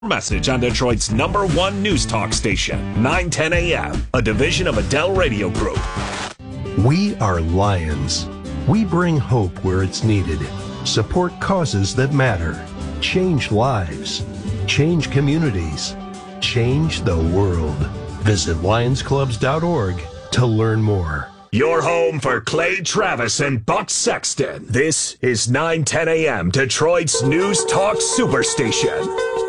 Message on Detroit's #1 news talk station, 910 AM, a division of Adele Radio Group. We are Lions. We bring hope where it's needed, support causes that matter, change lives, change communities, change the world. Visit lionsclubs.org to learn more. Your home for Clay Travis and Buck Sexton. This is 910 AM, Detroit's news talk superstation.